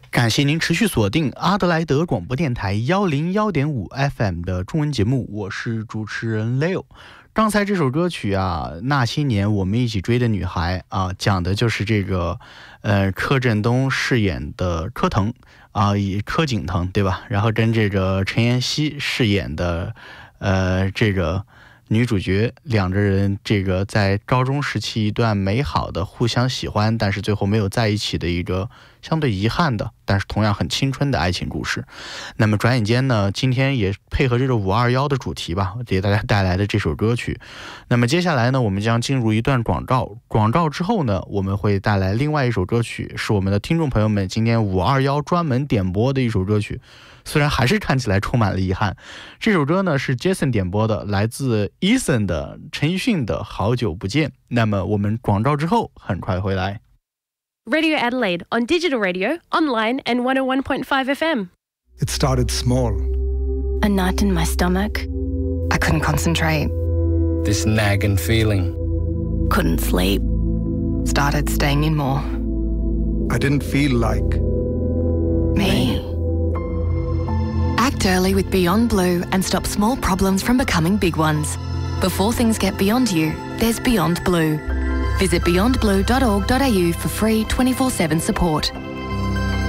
感谢您持续锁定阿德莱德广播电台101.5 FM 的中文节目，我是主持人 Leo。刚才这首歌曲啊，那些年我们一起追的女孩啊，讲的就是这个柯震东饰演的柯腾啊，柯景腾对吧？然后跟这个陈妍希饰演的这个女主角，两个人这个在高中时期一段美好的互相喜欢，但是最后没有在一起的一个相对遗憾的，但是同样很青春的爱情故事。那么转眼间呢，今天也配合这个521的主题吧，给大家带来的这首歌曲。那么接下来呢，我们将进入一段广告，广告之后呢，我们会带来另外一首歌曲，是我们的听众朋友们今天521专门点播的一首歌曲。虽然还是看起来充满了遗憾，这首歌呢是 Jason 点播的，来自 Eason 的陈奕迅的好久不见。那么我们广告之后很快回来。 Radio Adelaide on digital radio, online and 101.5 FM. It started small. A knot in my stomach. I couldn't concentrate. This nagging feeling. Couldn't sleep. Started staying in more. I didn't feel like Me. Act early with Beyond Blue and stop small problems from becoming big ones. Before things get beyond you, there's Beyond Blue. Visit beyondblue.org.au for free 24/7 support.